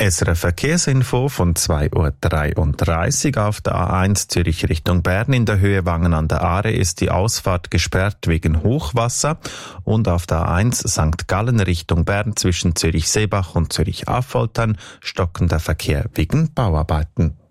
SRF Verkehrsinfo von 2.33 Uhr auf der A1 Zürich Richtung Bern in der Höhe Wangen an der Aare ist die Ausfahrt gesperrt wegen Hochwasser und auf der A1 St. Gallen Richtung Bern zwischen Zürich-Seebach und Zürich-Affoltern stockender Verkehr wegen Bauarbeiten.